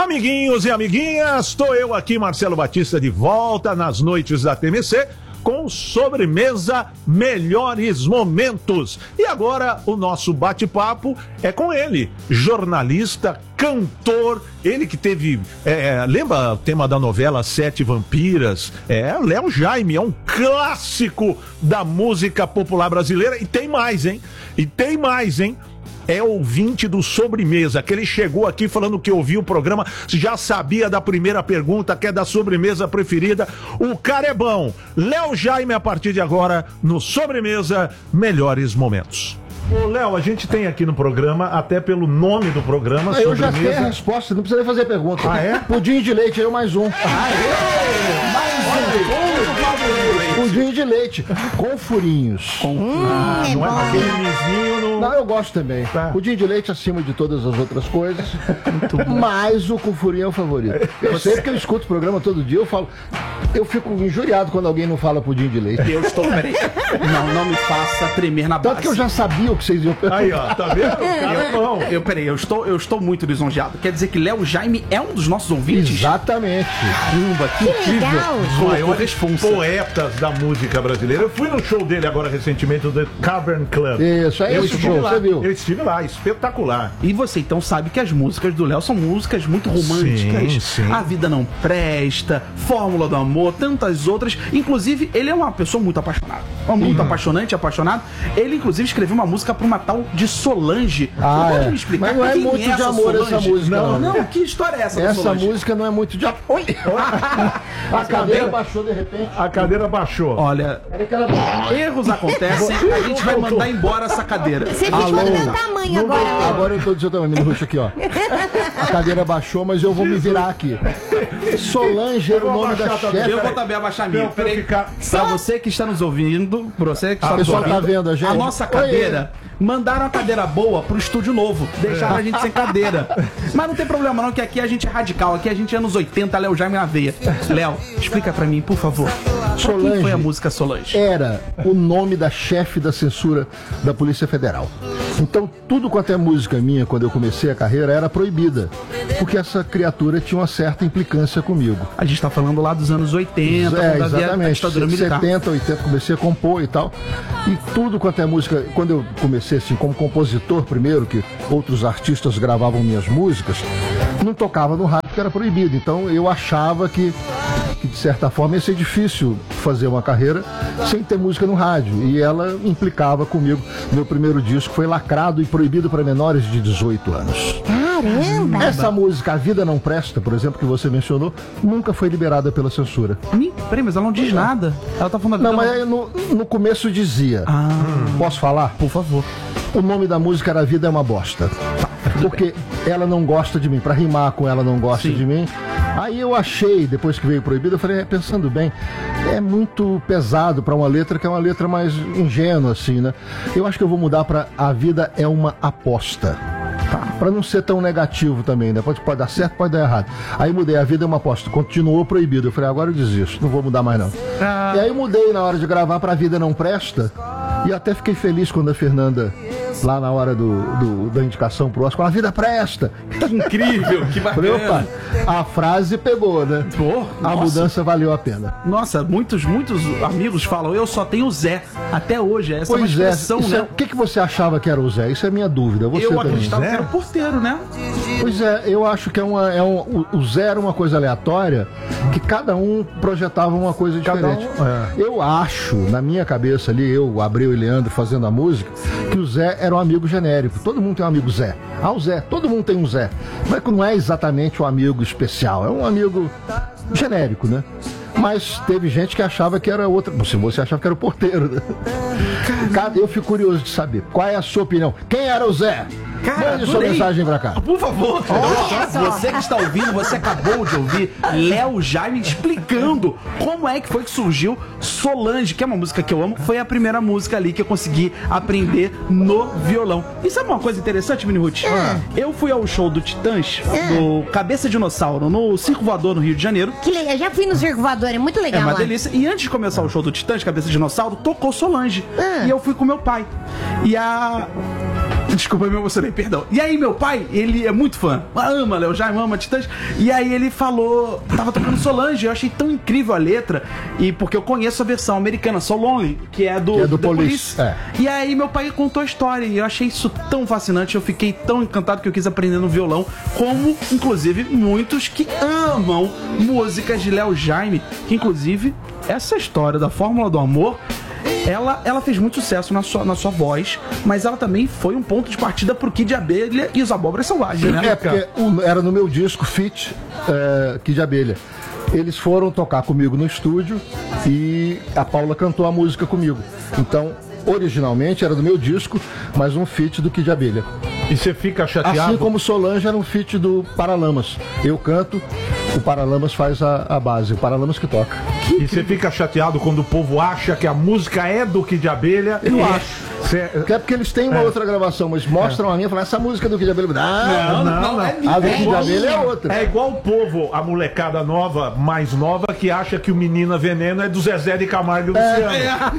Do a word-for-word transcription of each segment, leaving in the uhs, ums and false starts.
Amiguinhos e amiguinhas, estou eu aqui, Marcelo Batista, de volta nas noites da T M C com Sobremesa Melhores Momentos. E agora o nosso bate-papo é com ele, jornalista, cantor, ele que teve, é, lembra o tema da novela Sete Vampiras? É, Léo Jaime, é um clássico da música popular brasileira. E tem mais, hein? E tem mais, hein? É ouvinte do Sobremesa, que ele chegou aqui falando que ouviu o programa, já sabia da primeira pergunta, que é da sobremesa preferida. O cara é bom. Léo Jaime, a partir de agora, no Sobremesa Melhores Momentos. Ô, Léo, a gente tem aqui no programa, até pelo nome do programa, Eu Sobremesa... já sei a resposta, não precisa nem fazer pergunta. Ah, é? Pudim de leite, eu mais um. Aê! Mais um! Pudim de leite, com furinhos. Com... Ah, não é aquele lisinho no... Não, eu gosto também. Tá. Pudim de leite acima de todas as outras coisas. Mas o com furinho é o favorito. Eu sei porque eu escuto o programa todo dia, eu falo... Eu fico injuriado quando alguém não fala pudim de leite. Eu estou... Peraí. Não, não me faça tremer na base. Tanto que eu já sabia o que vocês iam perguntar. Aí, ó, tá vendo? O cara é bom. Eu, peraí, eu estou, eu estou muito lisonjeado. Quer dizer que Léo Jaime é um dos nossos ouvintes? Exatamente. Caramba, que incrível. legal. Os Sou maiores responsa. poetas da música brasileira. Eu fui no show dele agora recentemente, o The Cavern Club. Isso, é eu esse estive show, lá, você viu? Eu estive lá, espetacular. E você então sabe que as músicas do Léo são músicas muito românticas. Sim, sim. A Vida Não Presta, Fórmula do Amor, tantas outras. Inclusive, ele é uma pessoa muito apaixonada. Muito apaixonante, apaixonado. Ele, inclusive, escreveu uma música para uma tal de Solange. Ah, Pode é. me explicar Mas não é quem muito é de essa amor essa Solange? música, Não, não. não. Que história é essa da Essa Solange? música não é muito de... Oi! A cadeira baixou de repente. A cadeira baixou. Olha, Peraí que ela... erros acontecem, a gente vai mandar embora essa cadeira. Você Alô? ficou do tamanho agora, Léo. Agora eu tô dizendo também, me ruxa aqui, ó. A cadeira baixou, mas eu vou me virar aqui. Solange era o nome da abaixar também. chefe. Eu vou também abaixar a minha. Não, pra eu Peraí. ficar- Pra você que está nos ouvindo, pra você que está O nos pessoal ouvindo, tá vendo a gente? nossa cadeira, mandaram a cadeira boa pro estúdio novo. Deixaram a gente sem cadeira. Mas não tem problema não, que aqui a gente é radical. Aqui a gente é anos oitenta, Léo Jaime na veia. Léo, explica pra mim, por favor. Pra quem Solange foi a música Solange? Era o nome da chefe da censura da Polícia Federal. Então, tudo quanto é música minha, quando eu comecei a carreira, era proibida. Porque essa criatura tinha uma certa implicância comigo. A gente tá falando lá dos anos oitenta, É, quando havia a exatamente. ditadura militar. setenta, oitenta, comecei a compor e tal. E tudo quanto é música, quando eu comecei assim, como compositor primeiro, que outros artistas gravavam minhas músicas, não tocava no rádio porque era proibido. Então eu achava que, que de certa forma ia ser difícil fazer uma carreira sem ter música no rádio. E ela implicava comigo. Meu primeiro disco foi lacrado e proibido para menores de dezoito anos. Caramba! Essa música, A Vida Não Presta, por exemplo, que você mencionou, nunca foi liberada pela censura. Ih, Peraí, mas ela não diz nada. Ela tá falando... Não, mas aí no, no começo dizia. Ah, Posso falar? por favor. O nome da música era A Vida é uma Bosta. Porque ela não gosta de mim. Pra rimar com ela não gosta Sim. de mim. Aí eu achei, depois que veio proibido, eu falei, é, pensando bem, é muito pesado pra uma letra que é uma letra mais ingênua, assim, né? Eu acho que eu vou mudar pra A Vida é uma Aposta. Tá. Pra não ser tão negativo também, né? Pode, pode dar certo, pode dar errado. Aí mudei, A Vida é uma Aposta. Continuou proibido. Eu falei, agora eu desisto, não vou mudar mais não. Ah. E aí mudei na hora de gravar pra A Vida Não Presta. E até fiquei feliz quando a Fernanda, lá na hora do, do- da indicação pro Oscar, A Vida Presta. Que incrível, que Falei, opa, bacana. a frase pegou, né? Pô, A nossa. mudança valeu a pena. Nossa, muitos, muitos amigos falam, eu só tenho Zé. Até hoje, essa é uma Pois é, expressão, isso é- né? o que, que você achava que era o Zé? Isso é minha dúvida. Você Eu também. acreditava Zé? que era o porteiro, né? Pois é, eu acho que é uma, é um, o, o Zé era uma coisa aleatória que cada um projetava uma coisa Cada diferente. um, é. Eu acho, na minha cabeça ali, eu, o Abreu e Leandro fazendo a música, que o Zé era um amigo genérico. Todo mundo tem um amigo Zé. Ah, o Zé, todo mundo tem um Zé. Mas que não é exatamente um amigo especial, é um amigo genérico, né? Mas teve gente que achava que era outra. Se você achava que era o porteiro, né? Cara, eu fico curioso de saber. Qual é a sua opinião? Quem era o Zé? Cara, Mande sua adorei. mensagem pra cá. Por favor, você que está ouvindo, você acabou de ouvir Léo Jaime explicando como é que foi que surgiu Solange, que é uma música que eu amo, foi a primeira música ali que eu consegui aprender no violão. E sabe uma coisa interessante, Mini Ruth? Eu fui ao show do Titãs, do Cabeça Dinossauro, no Circo Voador, no Rio de Janeiro. Que legal, eu já fui no Circo Voador, é muito legal É uma lá. delícia. E antes de começar o show do Titãs, Cabeça de Dinossauro, tocou Solange. Ah. E eu fui com meu pai. E a Desculpa, eu me emocionei, perdão. E aí, meu pai, ele é muito fã. Ama Léo Jaime, ama Titãs. E aí ele falou, tava tocando Solange, eu achei tão incrível a letra. E porque eu conheço a versão americana, So Lonely, que é do, Que é do The Police. É. E aí meu pai contou a história e eu achei isso tão fascinante, eu fiquei tão encantado que eu quis aprender no violão, como inclusive muitos que amam músicas de Léo Jaime, que inclusive essa história da Fórmula do Amor, ela, ela fez muito sucesso na sua, na sua voz, mas ela também foi um ponto de partida pro Kid Abelha e os Abóboras Selvagens, né? É, porque o- era no meu disco Fit, é, Kid Abelha. Eles foram tocar comigo no estúdio e a Paula cantou a música comigo. Então, originalmente era do meu disco, mas um feat do Kid Abelha. E você fica chateado? Assim como Solange era um feat do Paralamas. Eu canto, o Paralamas faz a, a base, o Paralamas que toca. E você fica chateado quando o povo acha que a música é do Kid Abelha? Eu e acho. Cê... Que é porque eles têm uma outra gravação, mas mostram a minha e falam, essa música é do Kid Abelha. Ah, Não, não, não. é a do minha. Kid Abelha é outra. É igual o povo, a molecada nova, mais nova, que acha que o Menina Veneno é do Zezé de Camargo e Luciano.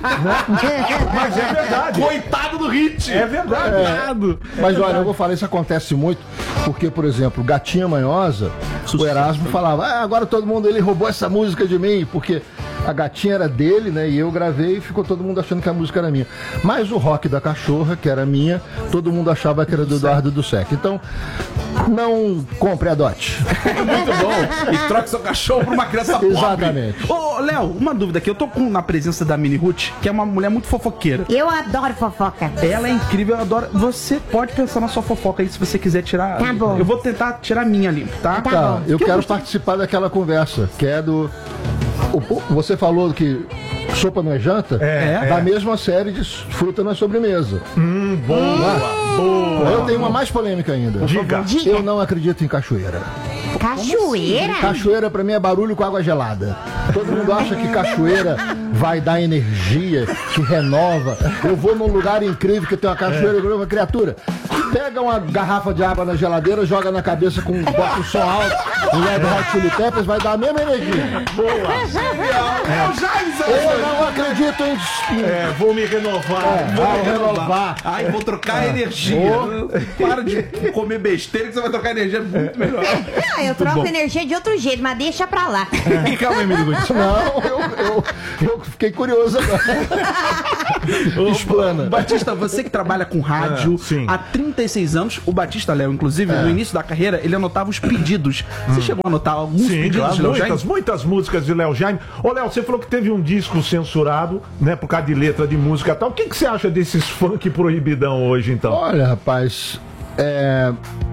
Mas é verdade. Coitado do Hit! É verdade. Mas olha, eu vou falar, isso acontece muito, porque, por exemplo, Gatinha Manhosa, o Erasmo falava, ah, agora todo mundo, ele roubou essa música de mim, porque a gatinha era dele, né, e eu gravei e ficou todo mundo achando que a música era minha. Mas o Rock da Cachorra, que era minha, todo mundo achava que era do Eduardo do Sec. Então, não compre, adote. Muito bom. E troque seu cachorro por uma criança pobre. Exatamente. Ô, Léo, uma dúvida aqui. Eu tô com, na presença da Mini Ruth, que é uma mulher muito fofoqueira. Eu adoro fofoca. Ela é incrível, eu adoro. Você pode pensar na sua fofoca aí, se você quiser tirar. Tá bom. Eu vou tentar tirar a minha limpo, tá? Tá Tá, bom. eu Que eu quero gostei- participar daquela conversa, que é do... o- você falou que sopa não é janta? É, Da é. mesma série de fruta na sobremesa. Hum, boa, boa. Eu tenho uma mais polêmica ainda. Diga. Diga. Eu não acredito em cachoeira. Cachoeira? Cachoeira pra mim é barulho com água gelada. Todo mundo acha que cachoeira vai dar energia, que renova. Eu vou num lugar incrível que tem uma cachoeira, uma criatura. Pega uma garrafa de água na geladeira, joga na cabeça com bota o som alto, o Red Hot Chili Peppers, vai dar a mesma energia. Eu não acredito em... É, vou me renovar. É, Vou vai me renovar. Ai, vou trocar energia. Para de comer besteira que você vai trocar energia muito melhor. Não, eu troco energia de outro jeito, mas deixa pra lá. Calma aí, Mini Ruth. Não, eu, eu, eu fiquei curioso agora. Explana. Batista, você que trabalha com rádio É, sim. há trinta e seis anos, o Batista Léo, inclusive, no início da carreira, ele anotava os pedidos. Você chegou a anotar alguns Sim, pedidos claro, de Léo Jaime? muitas, muitas músicas de Léo Jaime. Ô, Léo, você falou que teve um disco censurado, né, por causa de letra de música e tal. O que, que você acha desses funk proibidão hoje, então? Olha, rapaz, é...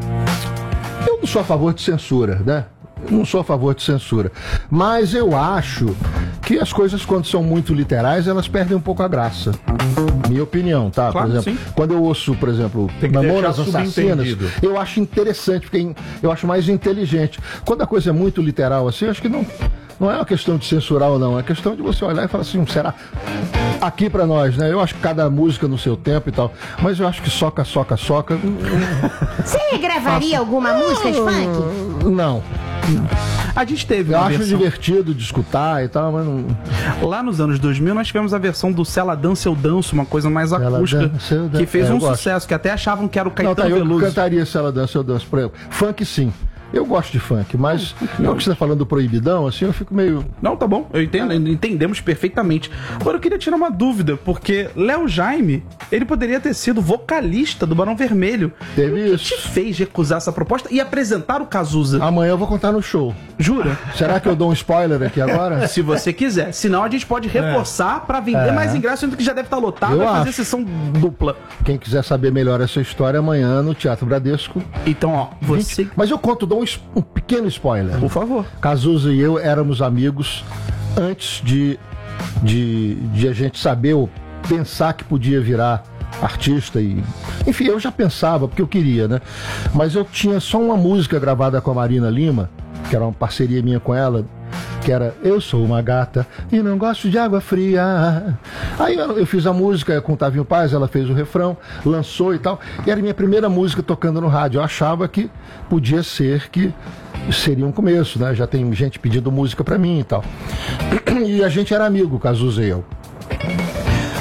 eu não sou a favor de censura, né? Eu não sou a favor de censura. Mas eu acho que as coisas, quando são muito literais, elas perdem um pouco a graça. Minha opinião, tá? Claro, por exemplo, sim. quando eu ouço, por exemplo, Tem que Mamonas deixar Assassinas, subentendido. eu acho interessante, porque eu acho mais inteligente. Quando a coisa é muito literal assim, eu acho que não, não é uma questão de censurar ou não, é questão de você olhar e falar assim, será? Aqui pra nós, né? Eu acho que cada música no seu tempo e tal, mas eu acho que soca, soca, soca. Você gravaria alguma música de funk? Não. A gente teve Eu uma acho versão. divertido de escutar e tal, mas não. Lá nos anos dois mil, nós tivemos a versão do Se Ela Dança, Eu Danço, uma coisa mais Ela acústica, Dança, Eu Danço. que fez É, eu um gosto. sucesso, que até achavam que era o Não, Caetano tá, eu Veloso. cantaria Se Ela Dança, Eu Danço, por exemplo. Funk, sim. Eu gosto de funk, mas não que você tá falando do proibidão, assim, eu fico meio. Não, tá bom, eu entendo, entendemos perfeitamente. Agora eu queria tirar uma dúvida, porque Léo Jaime, ele poderia ter sido vocalista do Barão Vermelho. Teve O que isso. te fez recusar essa proposta e apresentar o Cazuza? Amanhã eu vou contar no show. Jura? Será que eu dou um spoiler aqui agora? Se você quiser. Senão a gente pode reforçar pra vender É. mais ingressos, sendo que já deve estar lotado, Eu vai fazer acho. sessão dupla. Quem quiser saber melhor essa história, amanhã no Teatro Bradesco. Então, ó, você... Mas eu conto, dou um, es- um pequeno spoiler. Por favor. Cazuza e eu éramos amigos antes de, de, de a gente saber ou pensar que podia virar artista e enfim, eu já pensava porque eu queria, né? Mas eu tinha só uma música gravada com a Marina Lima, que era uma parceria minha com ela, que era Eu Sou Uma Gata e Não Gosto de Água Fria. Aí eu, eu fiz a música com o Tavinho Paz, ela fez o refrão, lançou e tal, e era a minha primeira música tocando no rádio. Eu achava que podia ser que seria um começo, né? Já tem gente pedindo música pra mim e tal. E a gente era amigo, Cazuza e eu.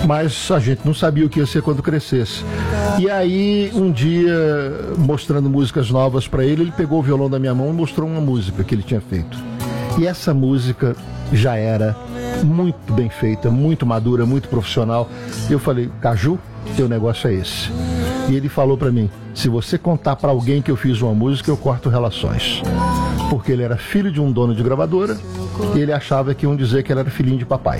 Mas a gente não sabia o que ia ser quando crescesse. E aí, um dia, mostrando músicas novas para ele, ele pegou o violão da minha mão e mostrou uma música que ele tinha feito. E essa música já era muito bem feita, muito madura, muito profissional. Eu falei, Caju, teu negócio é esse. E ele falou para mim, se você contar para alguém que eu fiz uma música, eu corto relações. Porque ele era filho de um dono de gravadora e ele achava que iam dizer que ele era filhinho de papai.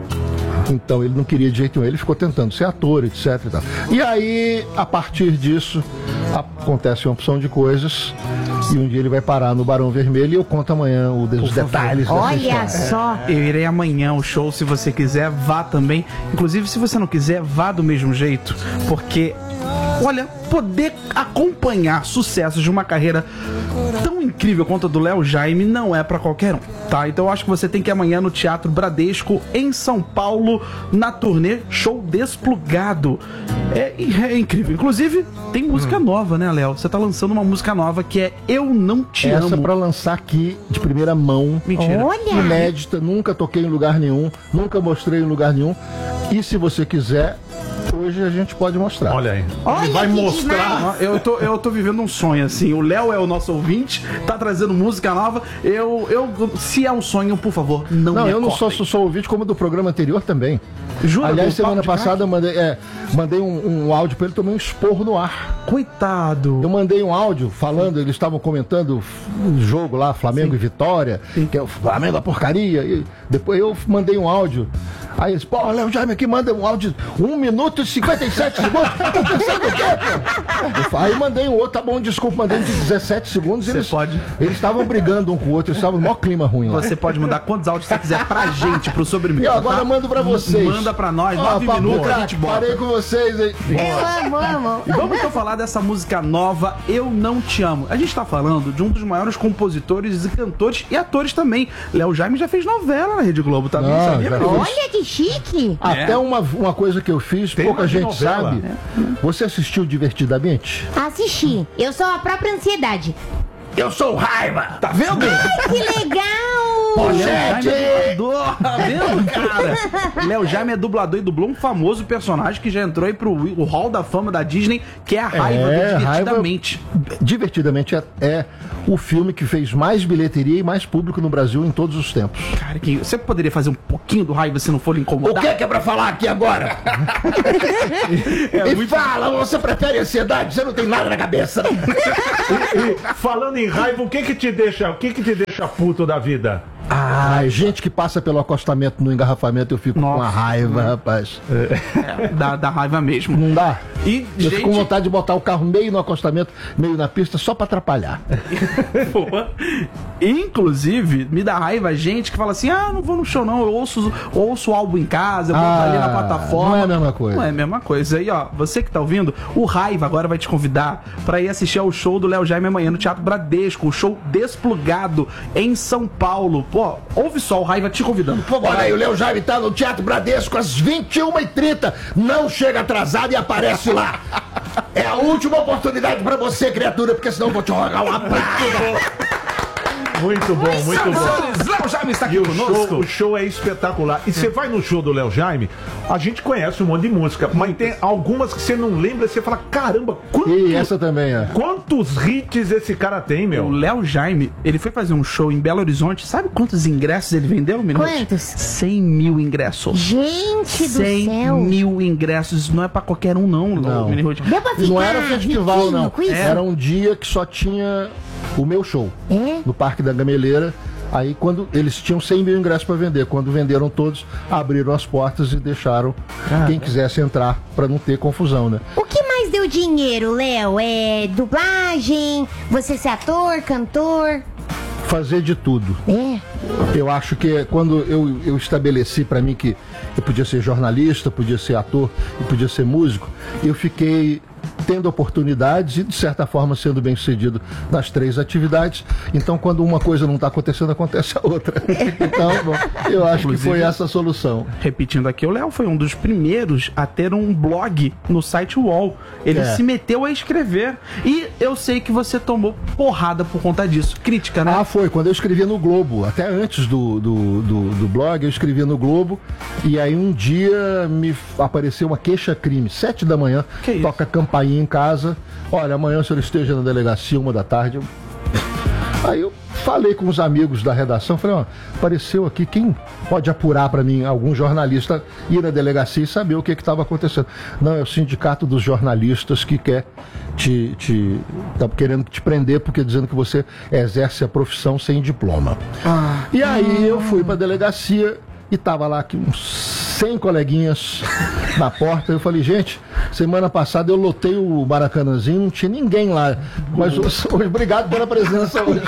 Então ele não queria de jeito nenhum, ele ficou tentando ser ator, etc e tal. E aí, a partir disso, acontece uma opção de coisas e um dia ele vai parar no Barão Vermelho e eu conto amanhã o, os detalhes dessa Olha história. só. Eu irei amanhã ao show, se você quiser, vá também. Inclusive, se você não quiser, vá do mesmo jeito, porque, olha, poder acompanhar sucessos de uma carreira tão incrível quanto a do Léo Jaime não é pra qualquer um, tá? Então eu acho que você tem que ir amanhã no Teatro Bradesco, em São Paulo, na turnê Show Desplugado. É, é incrível. Inclusive, tem música hum. nova, né, Léo? Você tá lançando uma música nova que é Eu Não Te Essa Amo. Essa pra lançar aqui, de primeira mão. Mentira. Olha. Inédita, nunca toquei em lugar nenhum, nunca mostrei em lugar nenhum. E se você quiser, hoje a gente pode mostrar. Olha aí. Olha Ele vai que mostrar. demais. Eu tô, eu tô vivendo um sonho, assim. O Léo é o nosso ouvinte, tá trazendo música nova. Eu, eu, se é um sonho, por favor, não, Não, me eu não só acordem. sou, sou ouvinte, como do programa anterior também. Jura? Aliás, Do semana Papo de passada eu mandei, é, mandei um, um áudio pra ele, tomei um esporro no ar. Coitado. Eu mandei um áudio falando, eles estavam comentando o jogo lá, Flamengo Sim. e Vitória, Sim. que é o Flamengo da porcaria. E depois eu mandei um áudio. Aí eles, pô, Léo Jaime aqui manda um áudio um minuto e cinquenta e sete segundos. Tá pensando o quê, pô? Aí mandei um outro, tá bom, desculpa, mandei um de dezessete segundos. Você Eles, pode. Eles estavam brigando um com o outro, eles estavam no maior clima ruim lá. Você pode mandar quantos áudios você quiser pra gente, pro sobremesa. E agora tá? eu mando pra vocês. Manda pra nós, Ó, nove papo minutos, a craque, gente bota. parei com vocês aí. Eu amo, amo. E vamos então falar dessa música nova, Eu Não Te Amo. A gente tá falando de um dos maiores compositores e cantores e atores também. Léo Jaime já fez novela na Rede Globo, tá? Não Ah, sabia, já meu? fiz. Olha que chique. Até É. uma, uma coisa que eu fiz, Tem pouca uma de gente novela. sabe. Você assistiu Divertidamente? Assisti. Eu sou a própria ansiedade. Eu sou Raiva! Tá vendo? Que legal. Léo Jaime é dublador, tá vendo, cara? Léo Jaime é dublador e dublou um famoso personagem que já entrou aí pro o Hall da Fama da Disney, que é a Raiva do É, Divertidamente. Raiva- Divertidamente é, é o filme que fez mais bilheteria e mais público no Brasil em todos os tempos. Cara, que você poderia fazer um pouquinho do Raiva se não for lhe incomodar? que é pra falar aqui agora? É E fala, você prefere ansiedade? Você não tem nada na cabeça. E falando em raiva, o que que te deixa, o que que te deixa puto da vida? Ah, gente que passa pelo acostamento no engarrafamento, eu fico Nossa. com a raiva, rapaz. É, dá, dá raiva mesmo. Não dá? E, Eu fico com gente, vontade de botar o carro meio no acostamento, meio na pista, só pra atrapalhar. pô, inclusive, me dá raiva gente que fala assim, ah, não vou no show não, eu ouço, ouço o álbum em casa, eu boto Ah, ali na plataforma. não é a mesma coisa. Não é a mesma coisa. Aí, ó, você que tá ouvindo, o Raiva agora vai te convidar pra ir assistir ao show do Léo Jaime amanhã no Teatro Bradesco, o show Desplugado, em São Paulo. Pô, ouve só o Raiva te convidando. Pô, Olha aí, o Léo Jaime tá no Teatro Bradesco às vinte e uma e trinta. Não chega atrasado e aparece lá. É a última oportunidade pra você, criatura, porque senão eu vou te rogar uma praga. Muito bom, muito bom. Senhores, Léo Jaime está aqui E o conosco. show, o show é espetacular. E você vai no show do Léo Jaime, a gente conhece um monte de música, mas tem algumas que você não lembra e você fala, caramba, quanto, E essa também é. quantos hits esse cara tem, O meu? Léo Jaime, ele foi fazer um show em Belo Horizonte. Sabe quantos ingressos ele vendeu, menino? Quantos? cem mil ingressos. Gente do cem céu. mil ingressos. Isso não é pra qualquer um, não, Não. Mini Ruth. Deu pra E não ficar era festival, riquinho não. com isso? Era um dia que só tinha o meu show. É? No Parque da Gameleira. Aí quando eles tinham cem mil ingressos para vender, quando venderam todos, abriram as portas e deixaram quem quisesse entrar para não ter confusão, né? O que mais deu dinheiro, Léo? É dublagem? Você ser ator, cantor? Fazer de tudo. É. Eu acho que quando eu, eu estabeleci para mim que eu podia ser jornalista, podia ser ator e podia ser músico, eu fiquei tendo oportunidades e, de certa forma, sendo bem sucedido nas três atividades. Então, quando uma coisa não está acontecendo, acontece a outra. Então, bom, eu acho que foi essa a solução. Repetindo aqui, o Léo foi um dos primeiros a ter um blog no site U O L. Ele É. se meteu a escrever. E eu sei que você tomou porrada por conta disso. Crítica, né? Ah, foi. Quando eu escrevia no Globo. Até antes do, do, do, do blog, eu escrevia no Globo, e aí um dia me apareceu uma queixa-crime, sete da manhã, toca campainha em casa, olha, amanhã o senhor esteja na delegacia, uma da tarde. Eu... Aí eu falei com os amigos da redação, falei, ó, apareceu aqui, quem pode apurar para mim, algum jornalista ir na delegacia e saber o que estava acontecendo? Não, é o sindicato dos jornalistas que quer te, te tá querendo te prender porque dizendo que você exerce a profissão sem diploma. Ah, e aí eu fui para a delegacia e tava lá aqui uns cem coleguinhas na porta. Eu falei, gente, semana passada eu lotei o Maracanãzinho, não tinha ninguém lá. Mas hoje, obrigado pela presença hoje.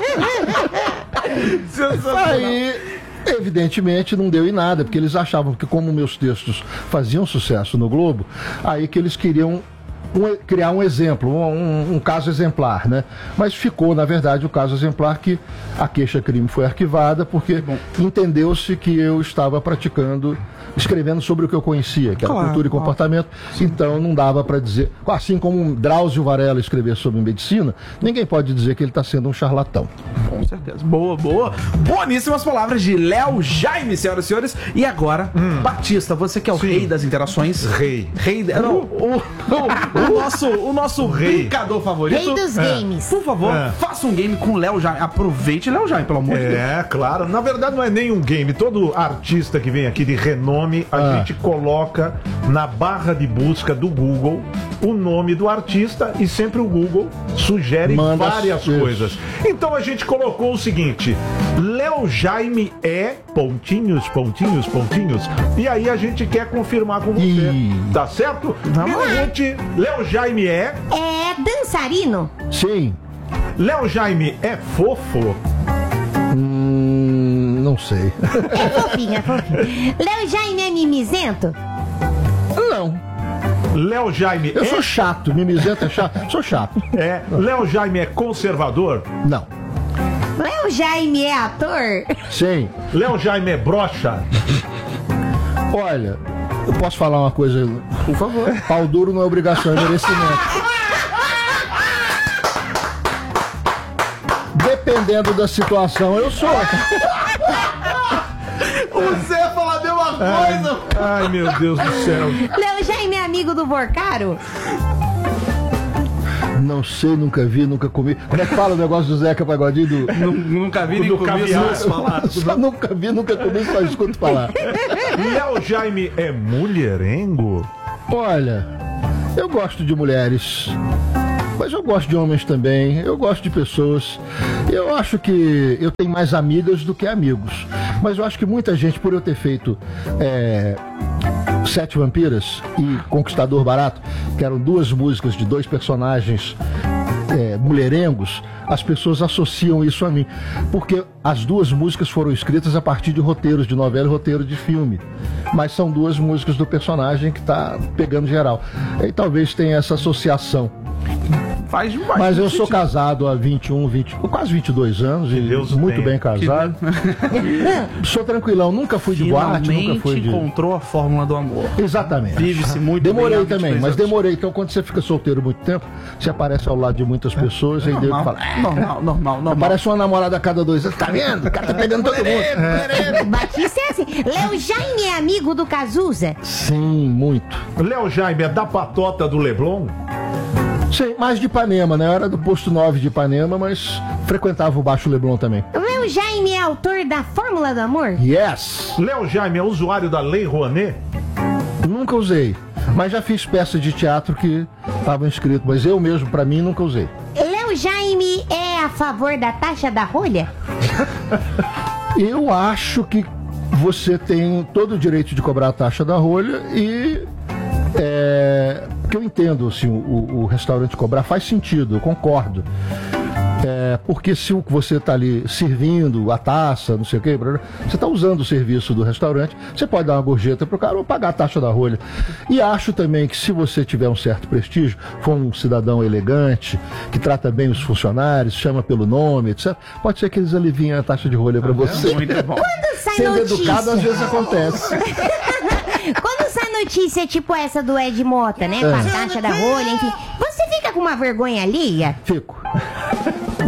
Aí, evidentemente, não deu em nada, porque eles achavam que como meus textos faziam sucesso no Globo, aí que eles queriam Um, criar um exemplo, um, um caso exemplar, né? Mas ficou, na verdade, o caso exemplar que a queixa-crime foi arquivada porque entendeu-se que eu estava praticando, escrevendo sobre o que eu conhecia, que era Claro, cultura e comportamento, sim. Então não dava para dizer, assim como um Drauzio Varela escrever sobre medicina, ninguém pode dizer que ele está sendo um charlatão. Com certeza. Boa, boa. Boníssimas palavras de Léo Jaime, senhoras e senhores. E agora, hum. Batista, você que é o Sim. rei das interações. Rei. Rei. Não, o, o, o nosso, o nosso Rei. brincador favorito. Rei dos É. games. Por favor, É. faça um game com Léo Jaime. Aproveite Léo Jaime, pelo amor de Deus. É, claro. Na verdade, não é nem um game. Todo artista que vem aqui de renome, a Ah. gente coloca na barra de busca do Google o nome do artista e sempre o Google sugere Manda várias isso. coisas. Então a gente colocou o seguinte: Léo Jaime é pontinhos, pontinhos, pontinhos. E aí a gente quer confirmar com você. Ih. Tá certo? Vamos lá. Gente, Léo Jaime é. É dançarino? Sim. Léo Jaime é fofo. Hum, não sei. É fofinho, é fofinho. Léo Jaime é mimizento? Não. Léo Jaime Eu é. sou chato, mimizento é chato. Sou chato. É. Léo Jaime é conservador. Não. Léo Jaime é ator? Sim. Léo Jaime é broxa. Olha, eu posso falar uma coisa? Por favor. Pau duro não é obrigação, é merecimento. Dependendo da situação, eu sou. Você ia falar a mesma coisa. Ai, meu Deus do céu. Léo Jaime é amigo do Borcaro? Não sei, nunca vi, nunca comi. Como é que fala o negócio do Zeca Pagodinho? Do... Nu- Nunca vi nem Do comi caviar. isso falar. Só nunca vi, nunca comi, só escuto falar. Léo Jaime é mulherengo? Olha, eu gosto de mulheres, mas eu gosto de homens também, eu gosto de pessoas. Eu acho que eu tenho mais amigas do que amigos, mas eu acho que muita gente, por eu ter feito é, Sete Vampiras e Conquistador Barato, que eram duas músicas de dois personagens é, mulherengos, as pessoas associam isso a mim, porque as duas músicas foram escritas a partir de roteiros de novela e roteiro de filme, mas são duas músicas do personagem que está pegando geral, e talvez tenha essa associação. Faz demais. Mas eu sou casado há vinte e um, vinte, quase vinte e dois anos, e Deus o muito tenha. bem casado. Sou tranquilão, nunca fui de boate, nunca Finalmente fui de... encontrou a fórmula do amor. Exatamente. Vive-se muito Demorei bem há também, vinte e dois mas anos. demorei. Então, quando você fica solteiro muito tempo, você aparece ao lado de muitas pessoas e aí deu que Normal, falar. normal, normal, normal. Aparece uma namorada a cada dois anos. Tá vendo? O cara tá pegando todo mundo. Batista é assim. Léo Jaime é amigo do Cazuza? Sim, muito. Léo Jaime é da patota do Leblon? Sim, mais de Ipanema, né? Eu era do posto nove de Ipanema, mas frequentava o Baixo Leblon também. Léo Jaime é autor da Fórmula do Amor? Yes! Léo Jaime é usuário da Lei Rouanet? Nunca usei, mas já fiz peças de teatro que estavam escritas, mas eu mesmo, pra mim, nunca usei. Léo Jaime é a favor da taxa da rolha? Eu acho que você tem todo o direito de cobrar a taxa da rolha e... É, porque eu entendo, assim, o, o restaurante cobrar faz sentido, eu concordo. É, porque se você está ali servindo a taça, não sei o quê, você está usando o serviço do restaurante, você pode dar uma gorjeta para o cara ou pagar a taxa da rolha. E acho também que se você tiver um certo prestígio, for um cidadão elegante, que trata bem os funcionários, chama pelo nome, etcétera, pode ser que eles aliviem a taxa de rolha para você. Muito bom. Quando sai Sendo notícia... educado, às vezes acontece. Quando sai notícia tipo essa do Ed Mota, né? Com a taxa da rolha, enfim. Você fica com uma vergonha alheia? Fico.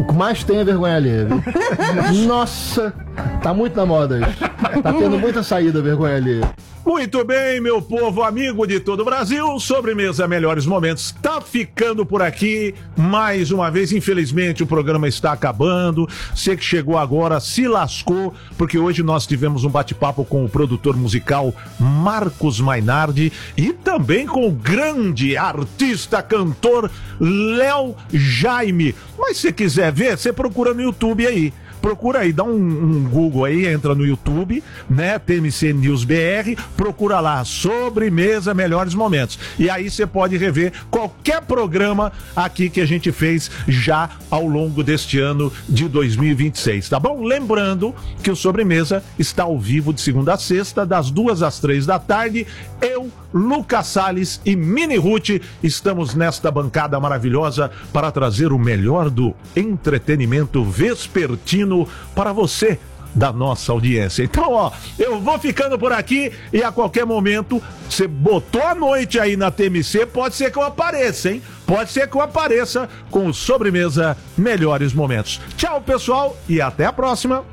O que mais tem é vergonha alheia, viu? Nossa, tá muito na moda isso. Tá tendo muita saída vergonha alheia. Muito bem, meu povo amigo de todo o Brasil, Sobremesa Melhores Momentos tá ficando por aqui mais uma vez. Infelizmente o programa está acabando. Você que chegou agora se lascou, porque hoje nós tivemos um bate-papo com o produtor musical Marcos Mainardi e também com o grande artista, cantor Léo Jaime. Mas se quiser ver, você procura no YouTube aí. Procura aí, dá um, um Google aí, entra no YouTube, né, T M C News B R, procura lá, Sobremesa Melhores Momentos. E aí você pode rever qualquer programa aqui que a gente fez já ao longo deste ano de dois mil e vinte e seis, tá bom? Lembrando que o Sobremesa está ao vivo de segunda a sexta, das duas às três da tarde. Eu, Lucas Salles e Mini Ruth estamos nesta bancada maravilhosa para trazer o melhor do entretenimento vespertino para você da nossa audiência. Então, ó, eu vou ficando por aqui e a qualquer momento, você botou a noite aí na T M C, pode ser que eu apareça, hein? Pode ser que eu apareça com o Sobremesa Melhores Momentos. Tchau, pessoal, e até a próxima.